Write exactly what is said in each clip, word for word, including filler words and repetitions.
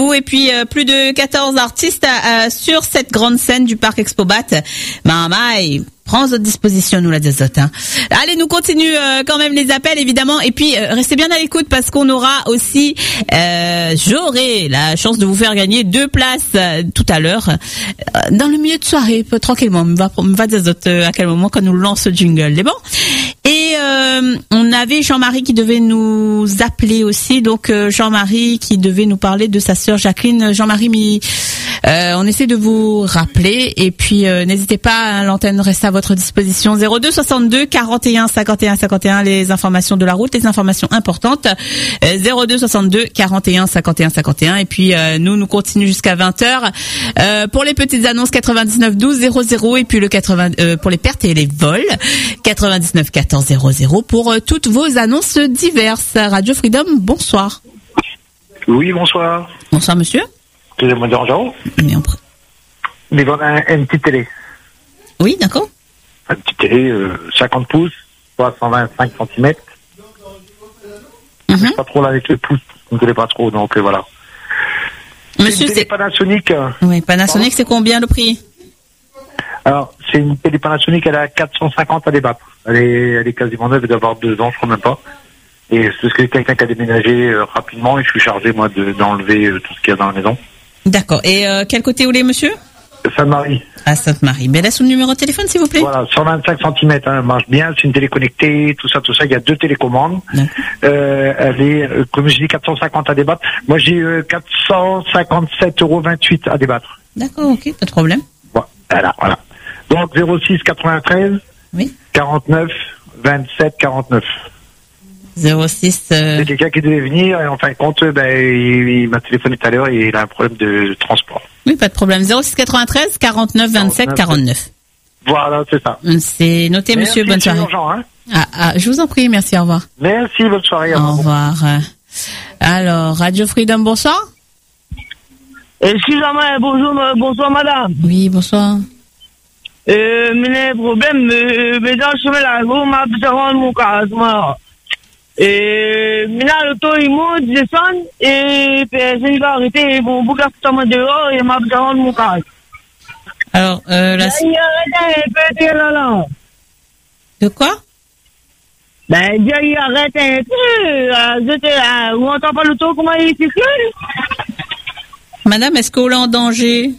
Et puis euh, plus de quatorze artistes euh, sur cette grande scène du Parc Expobat. Mamai, prends votre disposition, nous la désote. Hein. Allez, nous continue euh, quand même les appels, évidemment. Et puis, euh, restez bien à l'écoute parce qu'on aura aussi, euh, j'aurai la chance de vous faire gagner deux places euh, tout à l'heure euh, dans le milieu de soirée, peu, tranquillement. On va, on va désote euh, à quel moment quand nous lance le jingle, c'est bon. Et euh, on avait Jean-Marie qui devait nous appeler aussi. Donc, euh, Jean-Marie qui devait nous parler de sa sœur Jacqueline. Jean-Marie, mi, euh, on essaie de vous rappeler. Et puis, euh, n'hésitez pas, hein, l'antenne reste à votre disposition. zéro deux soixante-deux quarante et un cinquante et un cinquante et un, les informations de la route, les informations importantes. Euh, zéro deux soixante-deux quarante et un cinquante et un cinquante et un. Et puis, euh, nous, nous continuons jusqu'à vingt heures. Euh, pour les petites annonces, quatre-vingt-dix-neuf douze zéro zéro. Et puis, le quatre-vingts, euh, pour les pertes et les vols, quatre-vingt-dix-neuf quatorze zéro zéro pour euh, toutes vos annonces diverses. Radio Freedom, bonsoir. Oui, bonsoir. Bonsoir, monsieur. Excusez-moi de déranger. Mais on... Mais on a une petite télé. Oui, d'accord. Une petite télé, euh, cinquante pouces, soit cent vingt-cinq centimètres. Mm-hmm. Je sais pas trop là avec le pouce, on ne connaît pas trop, donc euh, voilà. Monsieur, c'est... Panasonic. Euh... Oui, Panasonic, c'est combien le prix? Alors, c'est une télé Panasonic, elle a quatre cent cinquante à débattre. Elle est, elle est quasiment neuve, elle doit avoir deux ans, je crois même pas. Et c'est ce que quelqu'un qui a déménagé euh, rapidement, et je suis chargé, moi, de, d'enlever euh, tout ce qu'il y a dans la maison. D'accord. Et euh, quel côté vous voulez, monsieur? Sainte-Marie. À Sainte-Marie. Mais laisse le numéro de téléphone, s'il vous plaît. Voilà, cent vingt-cinq centimètres, hein, elle marche bien, c'est une télé connectée, tout ça, tout ça. Il y a deux télécommandes. Euh, elle est, euh, comme je dis, quatre cent cinquante à débattre. Moi, j'ai euh, quatre cent cinquante-sept euros vingt-huit à débattre. D'accord, ok, pas de problème. Voilà, voilà. Donc, zéro six quatre-vingt-treize. Oui. quarante-neuf vingt-sept quarante-neuf. zéro six. Euh... C'est quelqu'un qui devait venir et en fin de compte, ben, il, il m'a téléphoné tout à l'heure et il a un problème de transport. Oui, pas de problème. zéro six quatre-vingt-treize quarante-neuf vingt-sept quarante-neuf. Voilà, c'est ça. C'est noté, merci, monsieur. Bonne soirée. Urgent, hein. ah, ah, je vous en prie, merci, au revoir. Merci, bonne soirée. Au revoir. Alors, Radio Freedom, bonsoir. Excusez-moi, bonjour, bonsoir madame. Oui, bonsoir. Euh, mais le problème, euh, mais dans le chemin là, vous m'avez besoin de mon cas, moi. Et, maintenant, le taux, il monte, descend, et, puis, c'est va arrêter, bon, beaucoup de temps dehors, et m'a besoin de mon cas. Alors, euh, la... Il arrête un peu, là, là. De quoi? Ben, il arrête un peu, euh, vous n'entendez pas le taux, comment il circule? Madame, est-ce qu'on est en danger?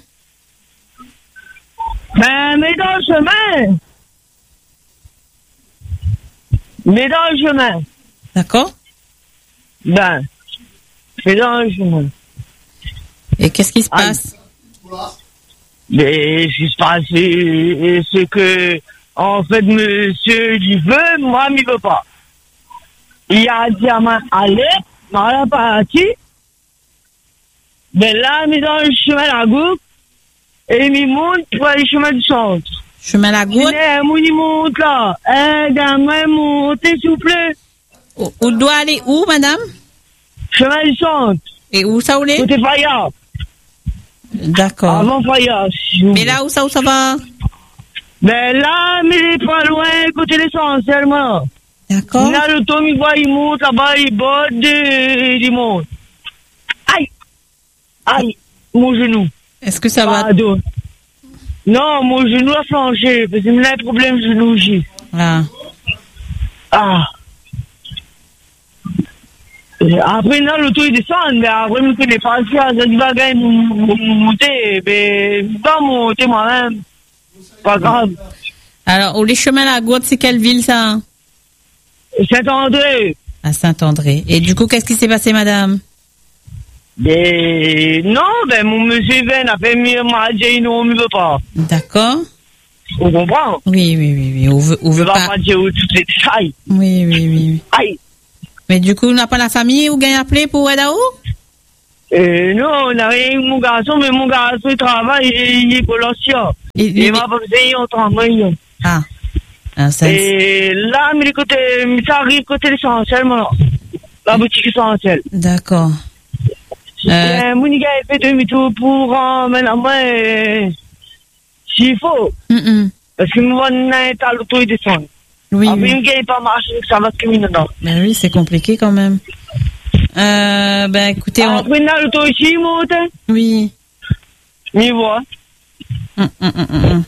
Ben, mais dans le chemin. Mais dans le chemin. D'accord. Ben, mais dans le chemin. Et qu'est-ce qui se passe? Mais ce qui se passe, c'est, c'est que, en fait, monsieur, il veut, moi, il veut pas. Il a dit à ma, allez, on l'a parti. Mais là, il est dans le chemin à la goutte. Et il monte pour aller chemin du centre. Chemin à la goutte? Il monte là. Eh, gamin, montez, s'il vous plaît. Où, où doit aller où, madame? Chemin du centre. Et où ça, où est? Côté Fayard. D'accord. Avant Fayard. Mais là, où ça, où ça va? Ben là, mais il est pas loin, côté l'essentiel, moi. D'accord. Là, le Tom, il voit, il monte là-bas, il botte, il monte. Aïe! Aïe! Mon genou. Est-ce que ça Pardon. va? Non, mon genou a flanché, parce que j'ai un problème de genou aussi. Ah. Ah. Après, non, l'auto, il descend, mais après, je ne connais pas ça. Il va gagner monter, mais je vais pas monter moi-même. Pas grave. Alors, où les chemins à la goutte, c'est quelle ville, ça? Saint-André. À Saint-André. Et du coup, qu'est-ce qui s'est passé, madame? Mais non, ben mon monsieur Ben a fait mieux, moi, j'ai dit non, il ne veut pas. D'accord. On comprend? Oui, oui, oui, oui. On veut, on veut pas. pas. pas dire toutes les détails. Oui, oui, oui, oui. Aïe. Mais du coup, on n'a pas la famille ou gagne appelé pour aider à où? Euh, non, on a rien mon garçon, mais mon garçon, il travaille, il est policier. Il, il m'a pas fait en travail. Ah. ah ça, Et là, mais côté, ça arrive côté l'essentiel, moi. La boutique essentielle. D'accord. Euh, mon gars, il fait demi-tour pour, euh, maintenant, moi, euh, s'il faut. Mm-mm. Parce que moi, on est à l'auto, il descend. Oui. Après, oui. il ne gagne pas marcher, ça va se caminer dedans. Ben oui, c'est compliqué quand même. Euh, ben, écoutez, on... Après, là, le taux ici, moi, Oui. m'y voit. Hum, hum, hum, hum.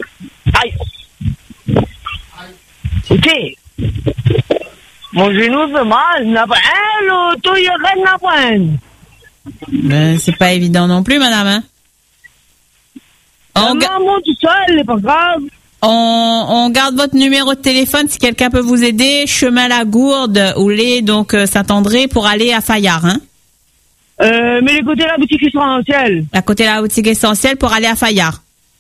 Aïe. Ok. Mon genou fait mal. N'a pas, hein, le taux, il reste n'a pas. Ben, c'est pas évident non plus, madame, hein. On, ga- Maman, tout seul, c'est pas grave. on, on garde votre numéro de téléphone si quelqu'un peut vous aider. Chemin La Gourde, ou les, donc, euh, Saint-André, pour aller à Fayard, hein. Euh, mais les côtés de la boutique essentielle. À côté de la boutique essentielle pour aller à Fayard.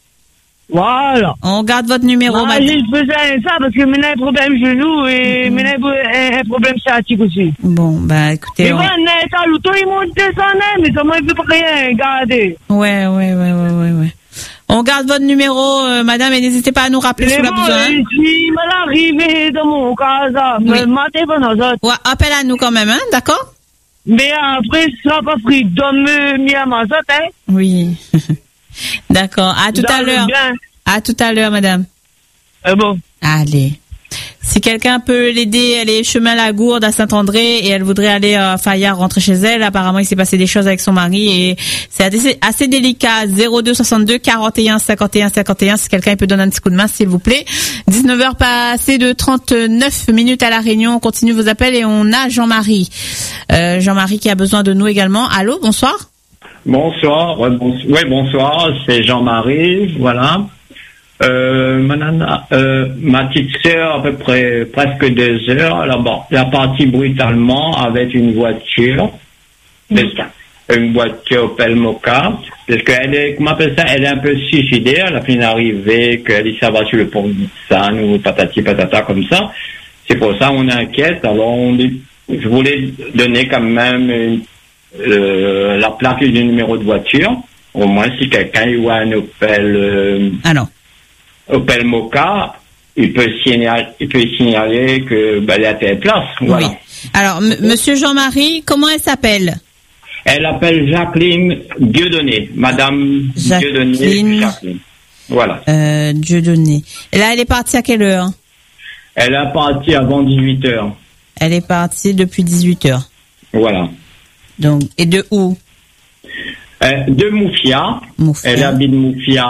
Voilà. On garde votre numéro, Ah, madame. j'ai besoin de ça parce que maintenant, un problème genou et maintenant, un, un problème sciatique aussi. Bon, ben, écoutez, Mais on... voilà, ça, l'auto, il monte descendre, mais comment il peut pas rien garder? Ouais, ouais, ouais, ouais, ouais, ouais. On garde votre numéro, euh, madame, et n'hésitez pas à nous rappeler si Mais vous avez bon, besoin. euh, si mal arrivé dans mon cas, ça, Oui. me mater pendant ça. Ouais, appelle à nous quand même, hein, d'accord? Mais après, ce sera pas pris d'homme mis à ma sotte, hein? Oui. D'accord. À tout à Dans le l'heure. bien. À tout à l'heure, madame. Euh, bon. Allez. Si quelqu'un peut l'aider, elle est chemin La Gourde à Saint-André et elle voudrait aller à Fayard rentrer chez elle. Apparemment, il s'est passé des choses avec son mari et c'est assez, assez délicat. zéro deux soixante-deux quarante et un cinquante et un cinquante et un. Si quelqu'un peut donner un petit coup de main, s'il vous plaît. dix-neuf heures passées de trente-neuf minutes à La Réunion. On continue vos appels et on a Jean-Marie. Euh, Jean-Marie qui a besoin de nous également. Allô, bonsoir. Bonsoir, ouais, bon, ouais, bonsoir, c'est Jean-Marie, voilà. Euh, ma, nana, euh, ma petite sœur, à peu près presque deux heures, là, bon, elle est partie brutalement avec une voiture, mmh. une voiture Opel Mokka, parce qu'elle est, comment on appelle ça, elle est un peu suicidaire, elle a fait une arrivée, qu'elle dit ça va sur le pont de Nissan ou patati patata comme ça. C'est pour ça on inquiète, alors on dit, je voulais donner quand même une, euh, la plaque du numéro de voiture, au moins si quelqu'un voit un Opel, euh, Alors. Opel Mokka, il peut signaler, il peut signaler que ben, elle est à telle place. Voilà. Oui. Alors, m- monsieur Jean-Marie, comment elle s'appelle? Elle appelle Jacqueline Dieudonné, Madame Jacqueline. Dieudonné Jacqueline. Voilà. Euh, Dieudonné. Et là, elle est partie à quelle heure? Elle est partie avant dix-huit heures. Elle est partie depuis dix-huit heures. Voilà. Donc, et de où? Euh, de Moufia. Moufia. Elle habite Moufia.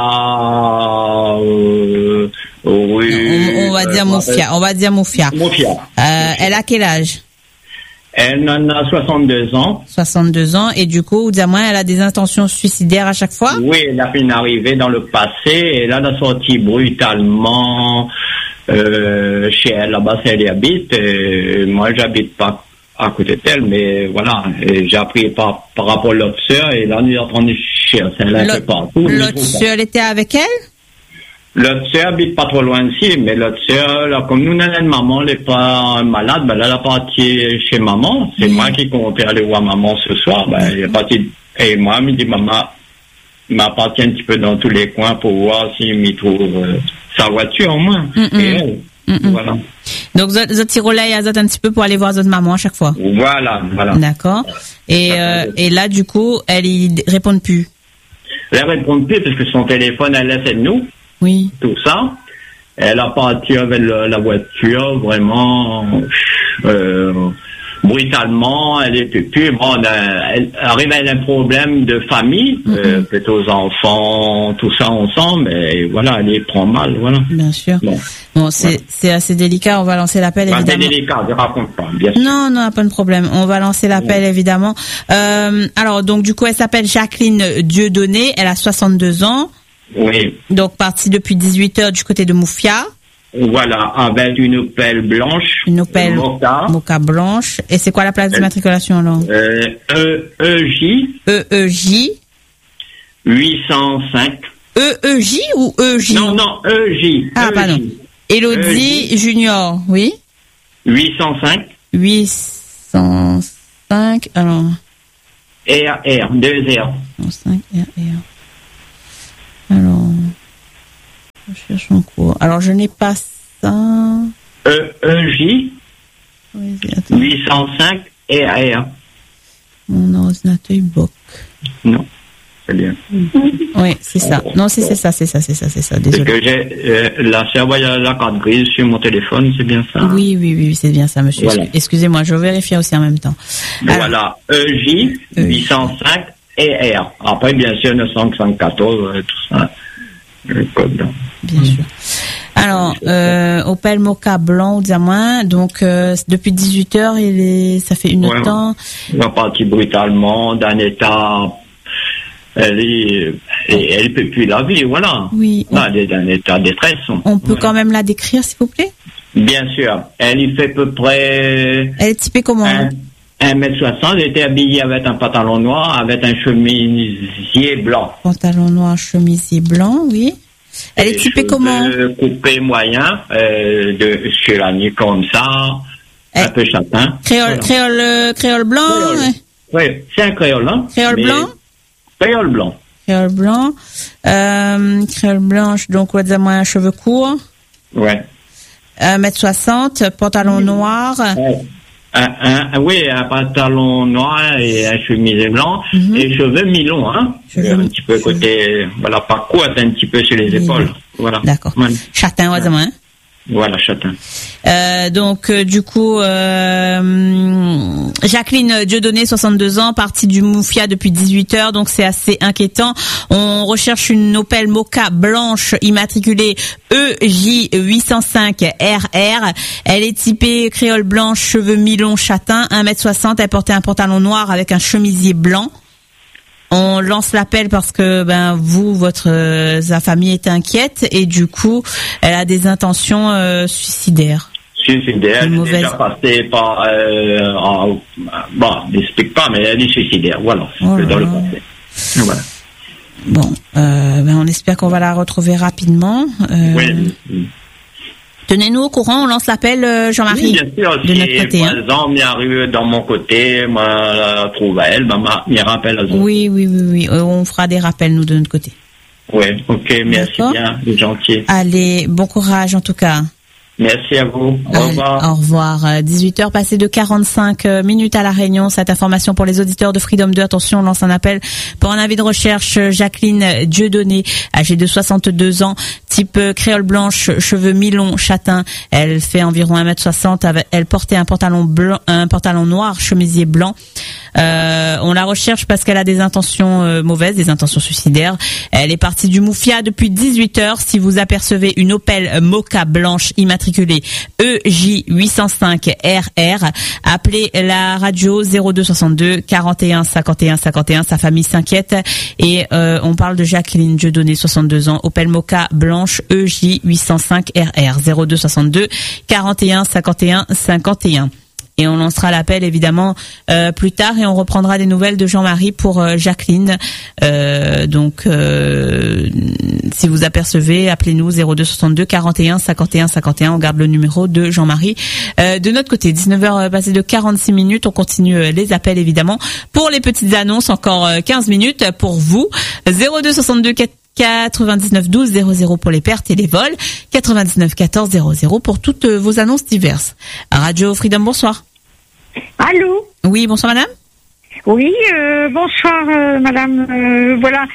Euh, rue, On, on va euh, dire Moufia. On va dire Moufia. Moufia. Euh, elle a quel âge? Elle en a soixante-deux ans. soixante-deux ans. Et du coup, dis-moi, elle a des intentions suicidaires à chaque fois? Oui, elle a fait une arrivée dans le passé et là, elle a sorti brutalement euh, chez elle, là-bas, c'est elle y habite. Et moi, j'habite pas à côté d'elle, mais voilà, et j'ai appris par, par rapport à l'autre sœur et là, on est en train de chercher elle un peu partout. L'autre sœur, elle était avec elle? L'autre sœur habite pas trop loin d'ici, mais l'autre sœur, là, comme nous, notre maman, elle n'est pas malade, ben là, elle est partie chez maman. C'est mmh. moi qui comptais aller voir maman ce soir. Ben, elle est partie, et moi, elle me dit, maman, m'a parti un petit peu dans tous les coins pour voir s'il m'y trouve euh, sa voiture, au moins. Mmh. Et elle, mmh. voilà. Donc, vous êtes tirolais à Zot un petit peu pour aller voir votre maman à chaque fois? Voilà, voilà. D'accord. Et, euh, et là, du coup, elle y répond plus? Elle répond plus parce que son téléphone, elle laisse de nous. Oui. Tout ça. Elle a parti avec le, la voiture vraiment euh, brutalement. Elle était plus bon. Elle arrive à un problème de famille, mm-hmm. euh, peut-être aux enfants, tout ça ensemble. Et voilà, elle y prend mal. Voilà. Bien sûr. Bon, bon c'est voilà. c'est assez délicat. On va lancer l'appel bah, évidemment. C'est délicat. Je raconte pas. Bien sûr. Non, non, pas de problème. On va lancer l'appel ouais. évidemment. Euh, alors donc du coup, elle s'appelle Jacqueline Dieudonné. Elle a soixante-deux ans. Oui. Donc, partie depuis dix-huit heures du côté de Moufia. Voilà, avec une Opel blanche. Une Opel Mokka. Mokka blanche. Et c'est quoi la plaque euh, d'immatriculation, alors? Euh, E E J. E E J. huit cent cinq. E E J ou E J? Non, non, E J. Ah, E J. pardon. Elodie E J. Junior, oui. huit cent cinq. huit cent cinq, alors. R R, deux R. cinq R R. Alors, je cherche en cours. Alors, je n'ai pas ça. E E J. Oui, huit cent cinq R R. Mon ordinateur bloque. Non. c'est bien. Oui, c'est ça. Non, c'est, c'est ça, c'est ça, c'est ça, c'est ça. Désolé. Parce que j'ai euh, la serveur, la carte grise sur mon téléphone, c'est bien ça. Oui, oui, oui, c'est bien ça, monsieur. Voilà. Excusez-moi, je vais vérifier aussi en même temps. Alors, Voilà, E J huit cent cinq et R. Après, bien sûr, neuf cent soixante-quatorze, euh, tout ça. Le code. Bien sûr. Alors, euh, Opel Mokka blanc ou diamant, donc euh, depuis dix-huit heures, il est, ça fait une heure Ouais, de temps. Elle est partie brutalement, d'un état, elle est, et elle peut plus la vie, voilà. Oui. On, Ah, elle est d'un état de détresse. on peut Voilà. quand même la décrire, s'il vous plaît. Bien sûr, elle y fait à peu près Elle est typée comment? un, un mètre soixante, elle était habillée avec un pantalon noir, avec un chemisier blanc. Pantalon noir, chemisier blanc, oui. Elle est typée comment? Coupé moyen, euh, de chez l'année comme ça, Elle- un peu châtain. Créole, Voilà. créole, euh, créole blanc. Créole. ouais. Oui, c'est un créole, hein. Créole mais- blanc? Créole blanc. Créole blanc. Euh, créole blanche, donc, on va dire, moi, cheveux courts. Ouais. un mètre soixante, pantalon noir. Ouais. Un, un, oui, un pantalon noir et un chemise blanc Mhm. et cheveux mi-longs, hein. Cheveux un mi- petit peu côté, voilà, pas court, un petit peu sur les Oui, épaules. oui. Voilà. D'accord. Voilà, Châtain, on va dire, moi, hein. voilà, châtain. Euh, donc euh, du coup euh, Jacqueline Dieudonné, soixante-deux ans, partie du Moufia depuis dix-huit heures, donc c'est assez inquiétant. On recherche une Opel Mokka blanche immatriculée E J huit cent cinq R R. Elle est typée créole blanche, cheveux mi-longs châtain, un mètre soixante, elle portait un pantalon noir avec un chemisier blanc. On lance l'appel parce que ben vous, votre euh, sa famille est inquiète et du coup, elle a des intentions euh, suicidaires. Suicidaire, Une elle est mauvaise- déjà passée par, euh, en, bon, n'explique pas, mais elle est suicidaire, voilà, c'est Oh là dans le là. passé. Voilà. Bon, euh, ben on espère qu'on va la retrouver rapidement. Euh, Oui. Tenez-nous au courant, on lance l'appel, euh, Jean-Marie. Oui, bien sûr, de notre si côté, par hein. exemple, il arrive dans mon côté, moi, la trouve à elle, ben, ma, il rappelle à eux. Oui, oui, oui, oui. Euh, on fera des rappels nous de notre côté. Oui, ok, merci D'accord. bien, c'est gentil. Allez, bon courage en tout cas. Merci à vous. Au Allez, revoir. au revoir. Euh, dix-huit heures passées de quarante-cinq euh, minutes à La Réunion. Cette information pour les auditeurs de Freedom deux. Attention, on lance un appel pour un avis de recherche. euh, Jacqueline Dieudonné, âgée de soixante-deux ans, type euh, créole blanche, cheveux mi-longs, châtain. Elle fait environ un mètre soixante. avec- Elle portait un pantalon blanc, un pantalon noir, chemisier blanc. Euh, on la recherche parce qu'elle a des intentions euh, mauvaises, des intentions suicidaires. Elle est partie du Moufia depuis dix-huit heures. Si vous apercevez une Opel Mokka blanche immatriculée E J huit cent cinq R R, appelez la radio zéro deux soixante-deux quarante et un cinquante et un cinquante et un. Sa famille s'inquiète et euh, on parle de Jacqueline Dieudonné, soixante-deux ans, Opel Mokka blanche E J huit cent cinq R R, zéro deux soixante-deux quarante et un cinquante et un cinquante et un. Et on lancera l'appel évidemment euh, plus tard et on reprendra des nouvelles de Jean-Marie pour euh, Jacqueline. Euh, donc, euh, si vous apercevez, appelez-nous zéro deux soixante-deux quarante et un cinquante et un cinquante et un. On garde le numéro de Jean-Marie. Euh, de notre côté, dix-neuf heures passées de quarante-six minutes. On continue euh, les appels évidemment. Pour les petites annonces, encore euh, quinze minutes pour vous. zéro deux soixante-deux quatre-vingt-dix-neuf douze zéro zéro pour les pertes et les vols, quatre-vingt-dix-neuf quatorze zéro zéro pour toutes euh, vos annonces diverses. Radio Freedom, bonsoir. Allô? Oui, bonsoir madame. Oui, euh, bonsoir euh, madame. Euh, voilà,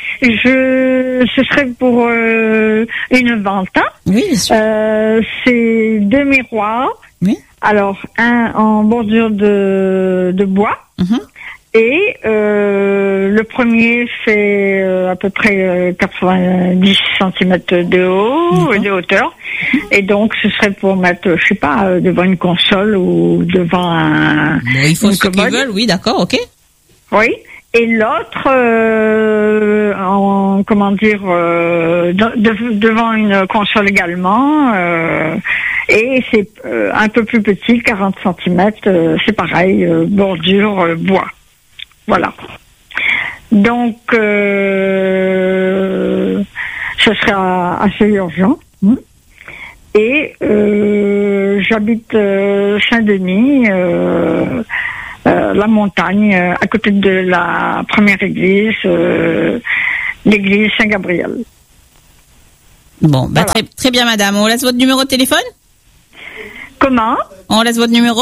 je ce serait pour euh, une vente. Hein. Oui, bien sûr. Euh, c'est deux miroirs. Oui. Alors, un en bordure de, de bois. Mhm. Et euh, le premier fait euh, à peu près euh, quatre-vingt-dix centimètres de haut, D'accord. euh, de hauteur. Et donc, ce serait pour mettre, je sais pas, euh, devant une console ou devant un... Bon, il faut une ce qu'ils commode. veulent, oui, d'accord, ok. Oui. Et l'autre, euh, en comment dire, euh, de- de- devant une console également. Euh, et c'est euh, un peu plus petit, quarante centimètres. Euh, c'est pareil, euh, bordure euh, bois. Voilà. Donc, euh, ce sera assez urgent. hein. Et euh, j'habite euh, Saint-Denis. Euh, Euh, la montagne, euh, à côté de la première église, euh, l'église Saint-Gabriel. Bon, bah Voilà. très, très bien madame. On laisse votre numéro de téléphone? Comment? On laisse votre numéro?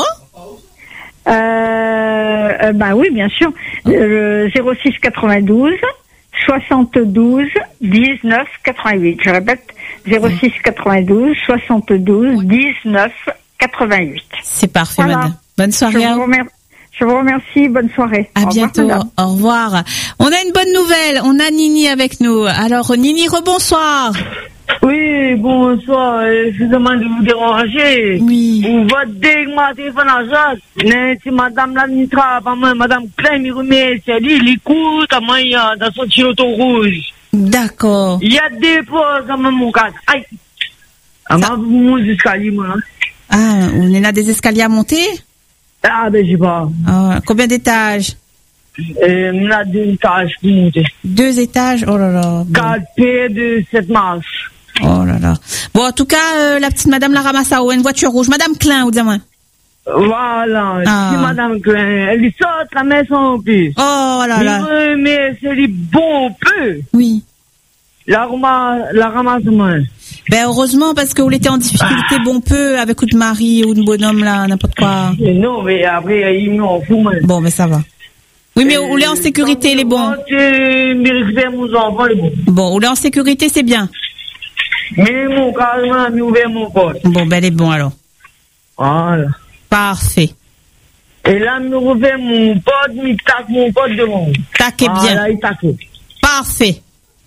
euh, euh, Ben oui, bien sûr. Euh, zéro six quatre-vingt-douze soixante-douze dix-neuf quatre-vingt-huit. Je répète, zéro six quatre-vingt-douze soixante-douze dix-neuf quatre-vingt-huit. C'est parfait, Voilà. madame. Bonne soirée. Je vous remercie. Je vous remercie. Bonne soirée. À Au revoir, bientôt. madame. Au revoir. On a une bonne nouvelle. On a Nini avec nous. Alors, Nini, rebonsoir. Oui, bonsoir. euh, Je demande de vous déranger. Oui. Vous votre dégma téléphone à Jacques. Mais si madame la ministre, madame Klein, il remet, c'est dit, il écoute à moi, dans son petit auto rouge. D'accord. Il y a des pauses dans mon cas. Aïe. Ah, ma mon escalier, moi. Ah, on est là des escaliers à monter? Ah, ben, je sais pas. Ah, combien d'étages? Euh, on a deux étages pour monter. Deux étages? Oh là là. Bon. quatre P de sept marches. Oh là là. Bon, en tout cas, euh, la petite madame la ramasse à haut, une voiture rouge. Madame Klein, ou dis-moi. Voilà. Ah. Si madame Klein, elle sort la maison en plus. Oh là là. Mais, mais c'est du bon peu. Oui. La ramasse, la ramasse moi. Ben, heureusement, parce que vous était en difficulté bon peu avec une mari ou une bonhomme là, n'importe quoi. Et non, mais après, il m'en fout, moi. Bon, mais ça va. Oui, mais on est en sécurité, les bons. Je me récupère mon enfant, les bons. Bon, on est en sécurité, c'est bien. Mais mon carrément, j'ai ouvert mon pote. Bon, ben, les bons alors. Voilà. Parfait. Et là, je ouvert mon pote, je tape mon pote devant. Tac et bien. Voilà, il tape. Parfait.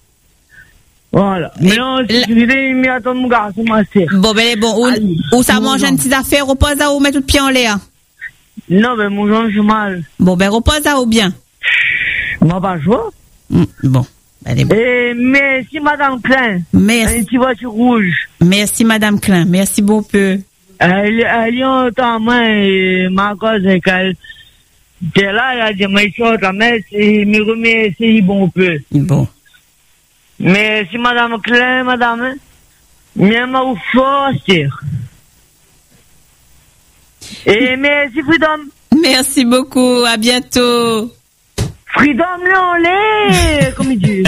Voilà. Mais Mais non, la- si je vais m'y attendre, mon garçon, ma sœur. Bon, ben, les bons. Allez. Où, où ça Non, mange non. une petite affaire, repose à haut, met tout pied en l'air. Non, mais mon Jean, je mal. Bon, ben, repose à haut bien. M'a pas choix. Mm, Bon, ben, les bons. Et, mais si madame Klein, Merci, une petite voiture rouge, merci, madame Klein. Merci bon peu. elle, elle y a autant main, et ma cause, c'est qu'elle, t'es là, elle a dit, mais je la messe, et me remet, c'est bon peu. Bon. Mais si madame Klein, madame, mais m'a ou forcer. Et merci, Freedom. Merci beaucoup. À bientôt. Freedom, l'enlait, comme il dit.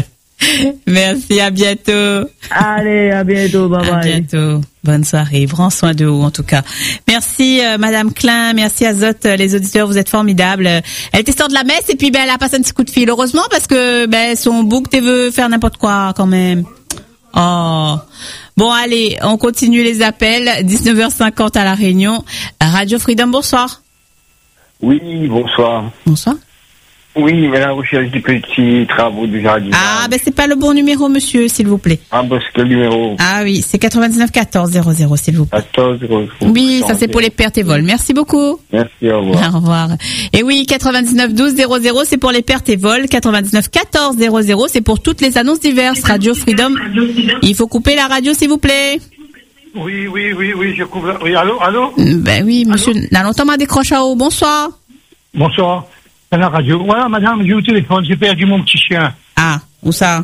Merci, à bientôt. Allez, à bientôt, bye À bye. bientôt. Bonne soirée. Prends soin de vous, en tout cas. Merci, euh, Madame Klein. Merci, Azot. Euh, Les auditeurs, vous êtes formidables. Euh, Elle était sortie de la messe et puis, ben, elle a passé un petit coup de fil. Heureusement, parce que, ben, son bouc, t'es veut faire n'importe quoi, quand même. Oh. Bon, allez, on continue les appels. dix-neuf heures cinquante à La Réunion. Radio Freedom, bonsoir. Oui, bonsoir. Bonsoir. Oui, mais la recherche des petits travaux du jardin. Ah, ben, c'est pas le bon numéro, monsieur, s'il vous plaît. Ah, parce que le numéro Ah oui, c'est quatre-vingt-dix-neuf quatorze zéro zéro, s'il vous plaît. quatorze zéro. Oui, ça c'est pour les pertes et vols. Merci beaucoup. Merci, au revoir. Au revoir. Et oui, quatre-vingt-dix-neuf douze zéro zéro, c'est pour les pertes et vols. quatre-vingt-dix-neuf quatorze zéro zéro, c'est pour toutes les annonces diverses. Radio Freedom. Il faut couper la radio, s'il vous plaît. Oui, oui, oui, oui, je couvre. Oui, allô, allô? Ben oui, monsieur. Là, longtemps m'a décroché à haut. Bonsoir. Bonsoir. C'est la radio. Voilà, madame, j'ai au téléphone, j'ai perdu mon petit chien. Ah, où ça?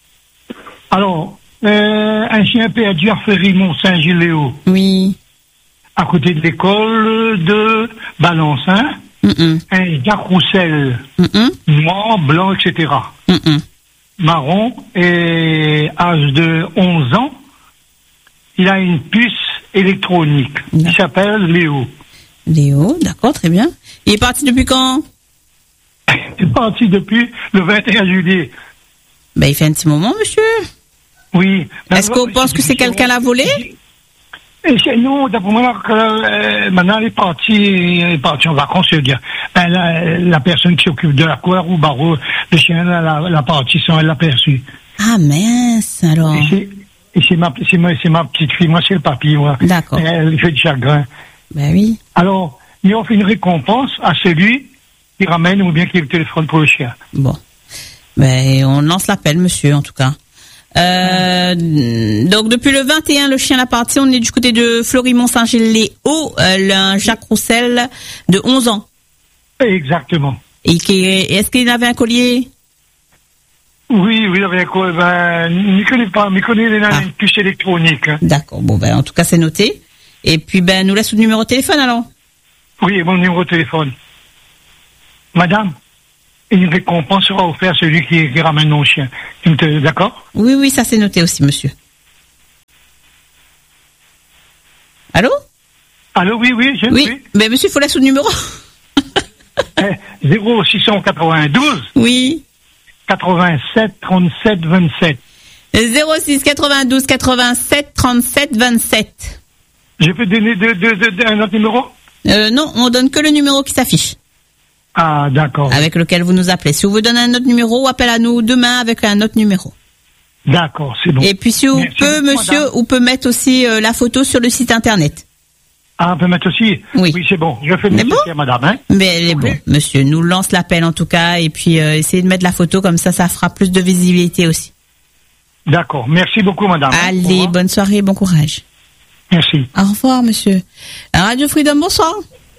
Alors, euh, un chien perdu à Ferry-Mont-Saint-Gilles-Léo, Oui. à côté de l'école de Balance, hein? Hum, hum. Un Jacques Roussel, Hum, hum. noir, blanc, et cetera. Hum, hum. Marron, et âge de onze ans, il a une puce électronique. Il D'accord. s'appelle Léo. Léo, d'accord, très bien. Il est parti depuis quand? Il est parti depuis le vingt et un juillet. Ben, il fait un petit moment, monsieur. Oui. Est-ce qu'on pense que c'est quelqu'un l'a volé? Et c'est- non, d'après moi, que, euh, maintenant, elle est partie, elle est partie en vacances, je veux dire. Ben, la, la personne qui s'occupe de la cour ou barreau, le chien, la, la, la partie sans elle l'a perçu. Ah, mince, alors. Et c'est, et c'est ma, c'est ma, c'est ma petite fille, moi, c'est le papy, moi. D'accord. Et elle fait du chagrin. Ben oui. Alors, il offre une récompense à celui qui ramène ou bien qui téléphone pour le chien. Bon. Ben, on lance l'appel, monsieur, en tout cas. Euh, donc, depuis le vingt et un, le chien l'a parti. On est du côté de Florimont-Saint-Gilles-Léo, euh, un Jacques Roussel de onze ans. Exactement. Et qui est, est-ce qu'il avait un collier? Oui, oui, avec quoi, ben, ne connais pas, mais connais les Ah. une puce électronique, hein. D'accord. Bon, ben, en tout cas, c'est noté. Et puis, ben, nous laisse le numéro de téléphone, alors. Oui, mon numéro de téléphone. Madame, une récompense sera offerte à celui qui, qui ramène mon chien. Tu me te- D'accord? Oui, oui, ça c'est noté aussi, monsieur. Allô? Allô, oui, oui, je Oui. suis. Ben, monsieur, il faut laisser le numéro. Eh, zéro six cent quatre-vingt-douze, Oui. quatre-vingt-sept trente-sept vingt-sept. zéro six quatre-vingt-douze quatre-vingt-sept trente-sept vingt-sept. Je peux donner de, de, de, de, un autre numéro? Euh, non, on donne que le numéro qui s'affiche. Ah, d'accord. Avec lequel vous nous appelez. Si vous voulez donner un autre numéro, appelez à nous demain avec un autre numéro. D'accord, c'est bon. Et puis si vous Merci peut, beaucoup, monsieur, madame. on peut mettre aussi euh, la photo sur le site internet. Ah, on peut mettre aussi? Oui. Oui, c'est bon. Je fais le Mais bon. nécessaire, madame. Hein? Mais elle est bon, monsieur. Nous lance l'appel en tout cas et puis euh, essayez de mettre la photo comme ça, ça fera plus de visibilité aussi. D'accord. Merci beaucoup, madame. Au Allez, revoir. bonne soirée, bon courage. Merci. Au revoir, monsieur. Radio Freedom, bonsoir.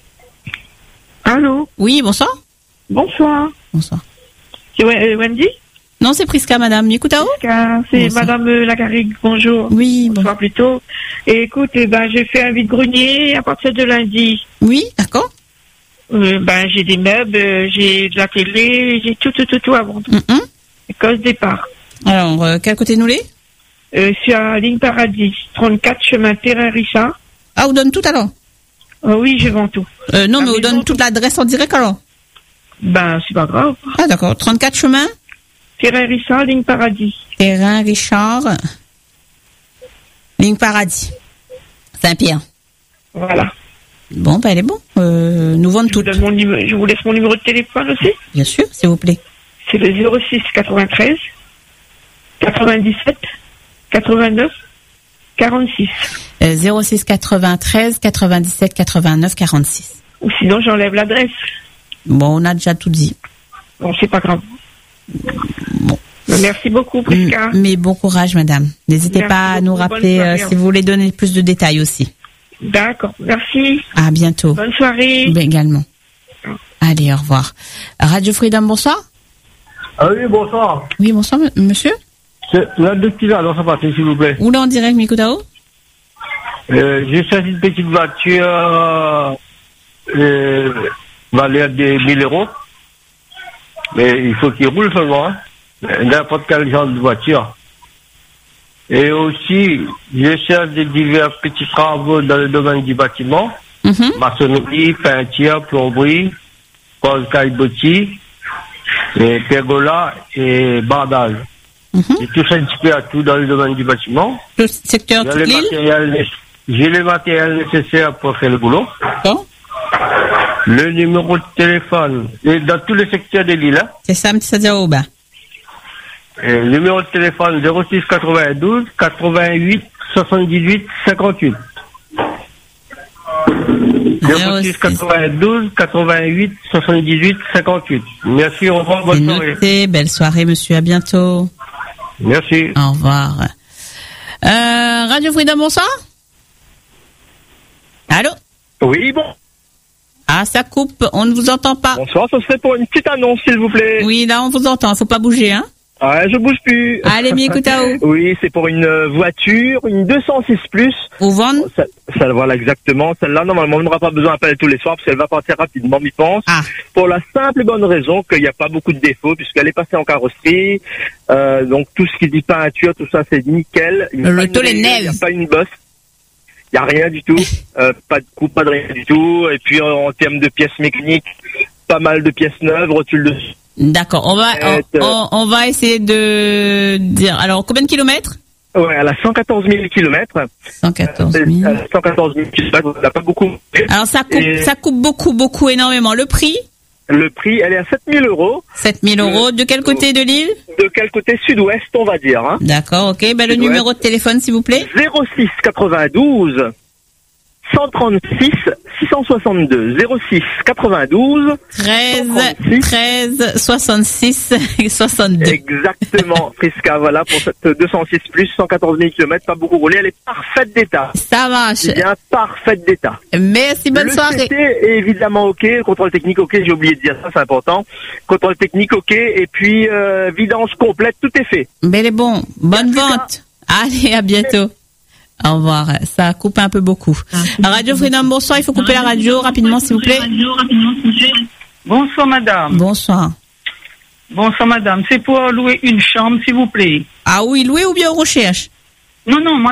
Allô? Oui, bonsoir. Bonsoir. Bonsoir. C'est Wen- Wendy? Non, c'est Prisca, madame. Écoute à vous? C'est Bonsoir. Madame euh, Lagarrigue, bonjour. Oui, bon. Bonsoir plutôt. Et écoute, eh ben, j'ai fait un vide-grenier à partir de lundi. Oui, d'accord. Euh, ben, j'ai des meubles, euh, j'ai de la télé, j'ai tout, tout, tout, tout à vendre. Mm-mm. Cause départ. Alors, euh, quel côté nous l'est? Euh, je suis à Ligne Paradis, trente-quatre chemin Terrain Richard. Ah, on donne tout alors? Euh, oui, je vends tout. Euh, non, Ah, mais on mais donne non, toute l'adresse en direct alors? Ben, c'est pas grave. Ah, d'accord. trente-quatre chemin? Terrain Richard, Ligne Paradis. Terrain Richard. Ligne Paradis. Saint-Pierre. Voilà. Bon, ben, elle est bon. Euh, nous vendons Je vous, toutes. donne mon numé- je vous laisse mon numéro de téléphone aussi. Bien sûr, s'il vous plaît. C'est le zéro six quatre-vingt-treize quatre-vingt-dix-sept quatre-vingt-neuf quarante-six. Euh, zéro six quatre-vingt-treize quatre-vingt-dix-sept quatre-vingt-neuf quarante-six. Ou sinon, j'enlève l'adresse. Bon, on a déjà tout dit. Bon, c'est pas grave. Bon. Merci beaucoup, Prisca. M- Mais bon courage, madame. N'hésitez Merci pas à nous beaucoup. rappeler Bonne euh, soirée. si vous voulez donner plus de détails aussi. D'accord, merci. À bientôt. Bonne soirée. Ben, également. Allez, au revoir. Radio Freedom, bonsoir. Ah oui, bonsoir. Oui, bonsoir, m- monsieur. C'est là deux petits là, dans sa partie, s'il vous plaît. Oula, en direct, Mikutao. Euh, j'ai cherché une petite voiture, euh, euh, valeur de mille euros. Mais il faut qu'il roule seulement, hein. N'importe quel genre de voiture. Et aussi, je cherche des divers petits travaux dans le domaine du bâtiment. Mhm. Maçonnerie, peinture, plomberie, pose caillebotis, et pergola et bardage. Mhm. J'ai touché un petit peu à tout dans le domaine du bâtiment. Le secteur J'ai toute les l'île. matériels né- J'ai les matériels nécessaires pour faire le boulot. Bon. Le numéro de téléphone, et dans tous les secteurs de l'île, hein. C'est ça, M. Sadiaouba. Et le numéro de téléphone zéro six quatre-vingt-douze quatre-vingt-huit soixante-dix-huit cinquante-huit. zéro six quatre-vingt-douze quatre-vingt-huit soixante-dix-huit cinquante-huit. Merci, au revoir, C'est bonne soirée. noté. Belle soirée, monsieur. À bientôt. Merci. Au revoir. Euh, Radio Freedom, bonsoir. Allô? Oui, bon. Ah, ça coupe. On ne vous entend pas. Bonsoir, ce serait pour une petite annonce, s'il vous plaît. Oui, là, on vous entend. Faut pas bouger, hein? Ouais, je bouge plus. Allez, Mikutao. Oui, c'est pour une euh, voiture, une deux cent six plus. Au vendre? Ça, ça, voilà, exactement. Celle-là, normalement, on n'aura pas besoin d'appeler tous les soirs parce qu'elle va partir rapidement, j'y pense. Ah. Pour la simple et bonne raison qu'il n'y a pas beaucoup de défauts puisqu'elle est passée en carrosserie. Euh, donc, tout ce qui dit peinture, tout ça, c'est nickel. Il n'y a Le pas une taux, les rayure, neves. Il n'y a pas une bosse. Il n'y a rien du tout. Euh, pas de coup, pas de rien du tout. Et puis, en, en termes de pièces mécaniques, pas mal de pièces neuves, rotules dessus. D'accord. On va, on, on, on va essayer de dire. Alors, combien de kilomètres? Ouais, elle a cent quatorze mille kilomètres. cent quatorze mille. Elle a cent quatorze mille kilomètres, elle n'a pas beaucoup. Alors, ça coupe, Et ça coupe beaucoup, beaucoup, énormément. Le prix? le prix, elle est à sept mille euros. sept mille euros. De quel côté de l'île? De quel côté? Sud-ouest, on va dire. Hein. D'accord, ok. Ben, le Sud-ouest. numéro de téléphone, s'il vous plaît. zéro six quatre-vingt-douze cent trente-six six cent soixante-deux. zéro six quatre-vingt-douze treize, cent trente-six. treize, soixante-six, soixante-deux. Exactement, Prisca, voilà, pour cette deux cent six plus, cent quatorze mille kilomètres, pas beaucoup roulé, elle est parfaite d'état. Ça marche. C'est bien parfaite d'état. Merci, bonne le soirée. C T est évidemment ok, contrôle technique ok, j'ai oublié de dire ça, c'est important. Contrôle technique ok, et puis euh, vidange complète, tout est fait. Ben, est bon. Bonne Merci, vente. Allez, à bientôt. Au revoir. Ça coupe un peu beaucoup. Radio Freedom, bonsoir. Il faut couper la radio rapidement, s'il vous plaît. Bonsoir, madame. Bonsoir. Bonsoir, madame. C'est pour louer une chambre, s'il vous plaît. Ah oui, louer ou bien on recherche? Non, non, mamie, loue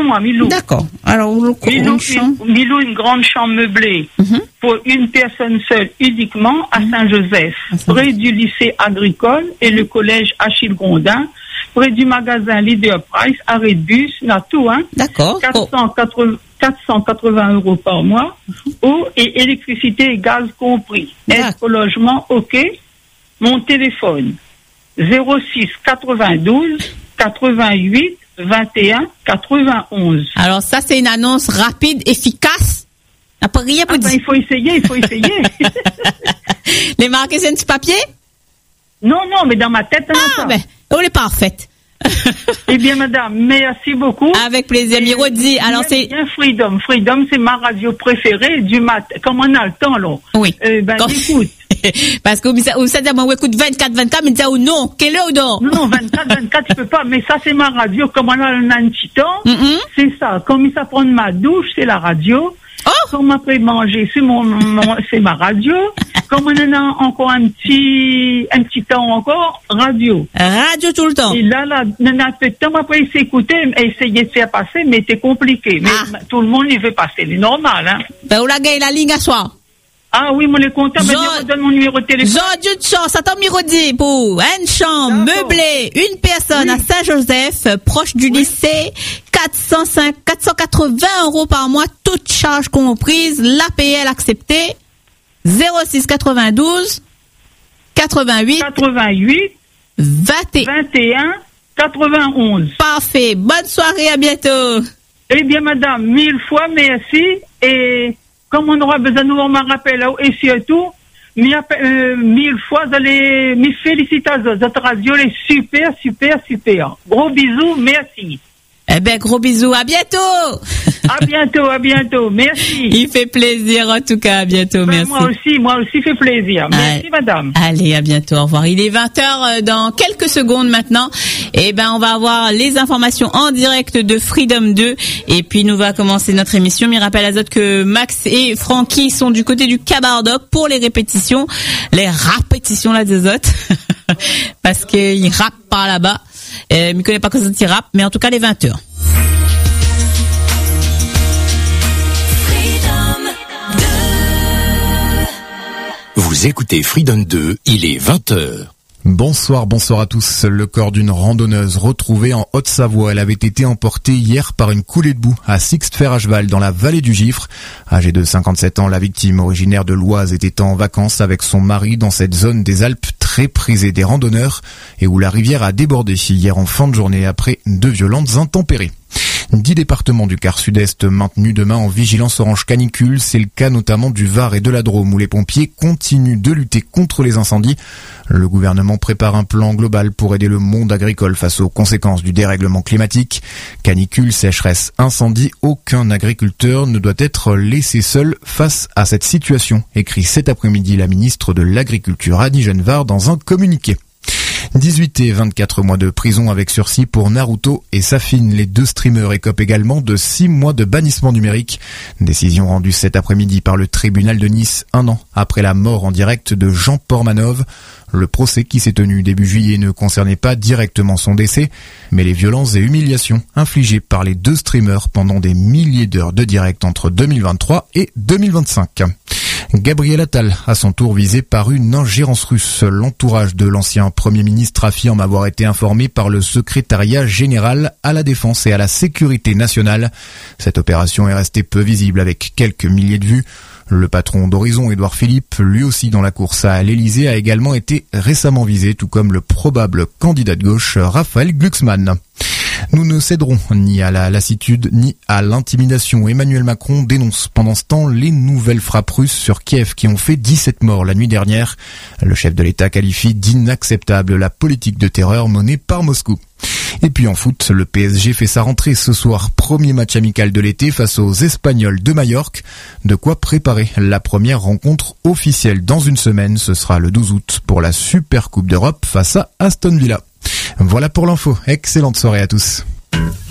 moi, Milou. D'accord. Alors, le Milou, chambre. une, Milou, une grande chambre meublée Mm-hmm. pour une personne seule uniquement à Saint-Joseph, À Saint- près du lycée agricole et le collège Achille Grondin, près du magasin Leader Price, arrêt de bus, là tout, hein. D'accord. quatre cent quatre-vingts quatre cent quatre-vingts euros par mois, eau et électricité et gaz compris. Est D'accord. au logement, ok. Mon téléphone, zéro six quatre-vingt-douze quatre-vingt-huit vingt et un quatre-vingt-onze. Alors, ça, c'est une annonce rapide, efficace. N'a pas rien pour Ah ben, dire. il faut essayer, il faut essayer. Les marqués sur un petit papier? Non, non, mais dans ma tête, non, Ah, ça. ben, on est parfaite. Eh bien, madame, merci beaucoup. Avec plaisir, Mirodi. Alors, Bien, c'est, bien Freedom. Freedom, c'est ma radio préférée du matin. Comme on a le temps, là. oui. Eh ben, Quand- écoute. Parce que, vous savez, moi, écoute, vingt-quatre, vingt-quatre, mais dire, oh non, quelle heure, non? Non, non, vingt-quatre, vingt-quatre, tu peux pas. Mais ça, c'est ma radio. Comme on a un petit temps, Mhm. c'est ça. Comme ça prend ma douche, c'est la radio. Oh! Comme après manger, c'est mon, mon- c'est ma radio. Comme on en a encore un petit, un petit temps encore, radio. Radio tout le temps. Et là, là, on a un peu de temps après s'écouter, essayer de faire passer, mais c'est compliqué. Mais Ah. tout le monde, il veut passer. C'est normal, hein. Ben, on la gagne la ligne à soir. Ah oui, moi, les comptables, Jean- je donne mon numéro de téléphone. Jean d'une chance, attends, Mirodi, pour une chambre D'accord. meublée, une personne Oui. à Saint-Joseph, proche du lycée, quatre cent cinq, quatre cent quatre-vingts euros par mois, toute charge comprise, l'A P L acceptée, zéro six quatre-vingt-douze, quatre-vingt-huit, quatre-vingt-huit, vingt et un. vingt et un, quatre-vingt-onze. Parfait. Bonne soirée, à bientôt. Eh bien, madame, mille fois merci. Et comme on aura besoin de nous, on m'en rappelle, là, et surtout, mille, euh, mille fois, vous allez, mes félicitations. Votre radio est super, super, super. Gros bisous, merci. Eh ben, gros bisous, à bientôt. À bientôt, à bientôt. Merci. Il fait plaisir, en tout cas, à bientôt, Ben, merci. moi aussi, moi aussi, fait plaisir. Merci, Allez. madame. Allez, à bientôt, au revoir. Il est vingt heures dans quelques secondes maintenant. Et ben, on va avoir les informations en direct de Freedom deux. Et puis, nous va commencer notre émission. Mais rappelle Azote que Max et Francky sont du côté du Cabardoc pour les répétitions. Les répétitions, là, des autres. Parce qu'ils rappent par là-bas. Euh, je ne connais pas quoi ils rappent, mais en tout cas, les vingt heures. Vous écoutez Freedom deux, il est vingt heures. Bonsoir, bonsoir à tous. Le corps d'une randonneuse retrouvée en Haute-Savoie. Elle avait été emportée hier par une coulée de boue à Sixte-Fer à cheval dans la vallée du Gifre. Âgée de cinquante-sept ans, la victime originaire de l'Oise était en vacances avec son mari dans cette zone des Alpes très prisée des randonneurs et où la rivière a débordé hier en fin de journée après de violentes intempéries. Dix départements du quart sud-est maintenus demain en vigilance orange canicule. C'est le cas notamment du Var et de la Drôme où les pompiers continuent de lutter contre les incendies. Le gouvernement prépare un plan global pour aider le monde agricole face aux conséquences du dérèglement climatique. Canicule, sécheresse, incendie, aucun agriculteur ne doit être laissé seul face à cette situation, écrit cet après-midi la ministre de l'Agriculture Annie Genevard dans un communiqué. dix-huit et vingt-quatre mois de prison avec sursis pour Naruto et Safine. Les deux streamers écopent également de six mois de bannissement numérique. Décision rendue cet après-midi par le tribunal de Nice, un an après la mort en direct de Jean Pormanov. Le procès qui s'est tenu début juillet ne concernait pas directement son décès, mais les violences et humiliations infligées par les deux streamers pendant des milliers d'heures de direct entre deux mille vingt-trois et deux mille vingt-cinq. Gabriel Attal, à son tour visé par une ingérence russe. L'entourage de l'ancien Premier ministre affirme avoir été informé par le secrétariat général à la défense et à la sécurité nationale. Cette opération est restée peu visible avec quelques milliers de vues. Le patron d'Horizon, Édouard Philippe, lui aussi dans la course à l'Élysée, a également été récemment visé, tout comme le probable candidat de gauche Raphaël Glucksmann. Nous ne céderons ni à la lassitude ni à l'intimidation. Emmanuel Macron dénonce pendant ce temps les nouvelles frappes russes sur Kiev qui ont fait dix-sept morts la nuit dernière. Le chef de l'État qualifie d'inacceptable la politique de terreur menée par Moscou. Et puis en foot, le P S G fait sa rentrée ce soir. Premier match amical de l'été face aux Espagnols de Majorque. De quoi préparer la première rencontre officielle dans une semaine. Ce sera le douze août pour la Super Coupe d'Europe face à Aston Villa. Voilà pour l'info. Excellente soirée à tous.